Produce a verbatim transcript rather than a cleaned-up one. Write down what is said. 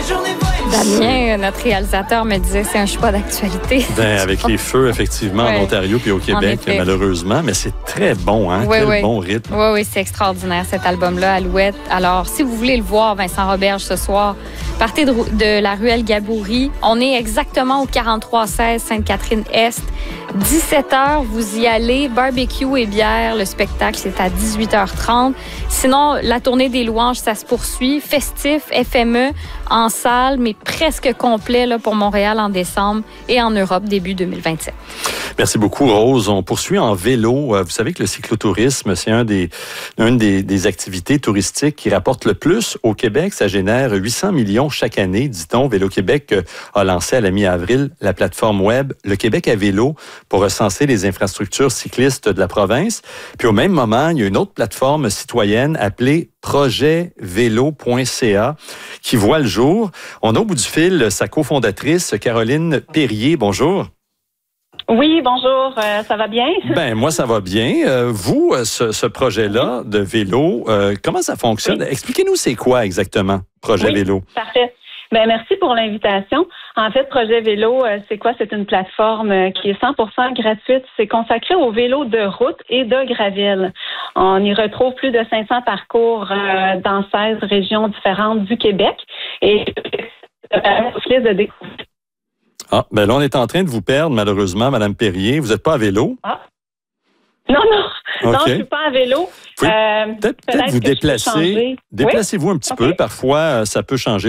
Damien, notre réalisateur, me disait que c'est un choix d'actualité. Ben, avec les feux, effectivement, ouais. en Ontario puis au Québec, malheureusement. Mais c'est très bon, hein? Oui, Quel oui. bon rythme. Oui, oui, c'est extraordinaire, cet album-là, Alouette. Alors, si vous voulez le voir, Vincent Roberge, ce soir, partez de, de la ruelle Gaboury. On est exactement au quarante-trois seize Sainte-Catherine-Est. dix-sept heures, vous y allez. Barbecue et bière. Le spectacle, c'est à dix-huit heures trente. Sinon, la tournée des louanges, ça se poursuit. Festif, F M E, en salle, mais presque complet là, pour Montréal en décembre et en Europe début deux mille vingt-sept. Merci beaucoup, Rose. On poursuit en vélo. Vous savez que le cyclotourisme, c'est un des, une des, des activités touristiques qui rapporte le plus au Québec. Ça génère huit cents millions chaque année, dit-on. Vélo-Québec a lancé à la mi-avril la plateforme web Le Québec à vélo pour recenser les infrastructures cyclistes de la province. Puis au même moment, il y a une autre plateforme citoyenne appelée projet vélo point c a qui voit le jour. On a au bout du fil sa cofondatrice, Caroline Perrier. Bonjour. Oui, bonjour. Euh, ça va bien? Ben moi, ça va bien. Euh, vous, ce, ce projet-là de vélo, euh, comment ça fonctionne? Oui. Expliquez-nous c'est quoi exactement, Projet oui, Vélo? Parfait. Ben merci pour l'invitation. En fait, Projet Vélo, euh, c'est quoi? C'est une plateforme euh, qui est cent pour cent gratuite. C'est consacré aux vélos de route et de gravel. On y retrouve plus de cinq cents parcours euh, dans seize régions différentes du Québec. Et ça permet aux de découvrir. Ah, ben là, on est en train de vous perdre, malheureusement, Mme Perrier. Vous n'êtes pas à vélo? Ah. Non, non. Okay. Non, je ne suis pas à vélo. Euh, peut-être, peut-être vous déplacer. Déplacez-vous oui? un petit okay. peu. Parfois, ça peut changer